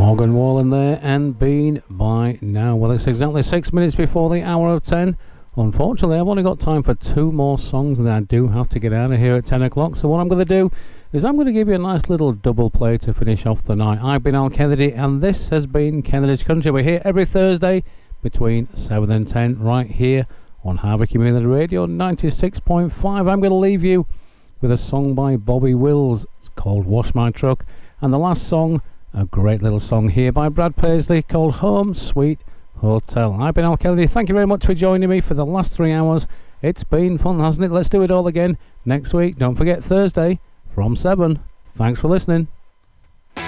Morgan Wallen there, and Been By Now. Well, it's exactly 6 minutes before the hour of 10. Unfortunately, I've only got time for 2 more songs, and then I do have to get out of here at 10 o'clock. So what I'm going to do is I'm going to give you a nice little double play to finish off the night. I've been Al Kennedy, and this has been Kennedy's Country. We're here every Thursday between 7 and 10, right here on Harvey Community Radio 96.5. I'm going to leave you with a song by Bobby Wills. It's called Wash My Truck. And the last song, a great little song here by Brad Paisley called Home Sweet Hotel. I've been Al Kennedy. Thank you very much for joining me for the last 3 hours. It's been fun, hasn't it? Let's do it all again next week. Don't forget, Thursday from 7. Thanks for listening.